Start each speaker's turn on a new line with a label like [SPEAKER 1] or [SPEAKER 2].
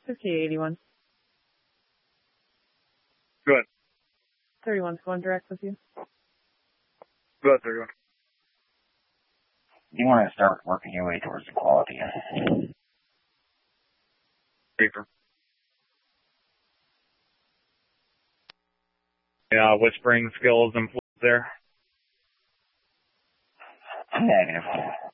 [SPEAKER 1] 5881.
[SPEAKER 2] Go ahead.
[SPEAKER 1] 31's going direct with you.
[SPEAKER 2] Go ahead, 31.
[SPEAKER 3] You want to start working your way towards the quality.
[SPEAKER 2] Paper. Yeah, whispering skills and flips there.
[SPEAKER 3] Negative.